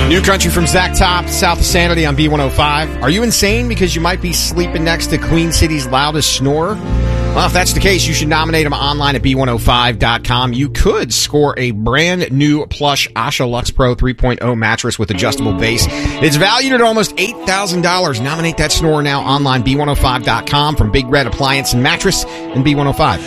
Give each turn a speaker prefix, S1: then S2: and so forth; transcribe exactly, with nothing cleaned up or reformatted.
S1: New country from Zach Top, south of Sanity on B one oh five. Are you insane because you might be sleeping next to Queen City's loudest snorer? Well, if that's the case, you should nominate him online at B one oh five dot com. You could score a brand new plush Asha Lux Pro three point oh mattress with adjustable base. It's valued at almost eight thousand dollars. Nominate that snorer now online, B one oh five dot com, from Big Red Appliance and Mattress and B one oh five.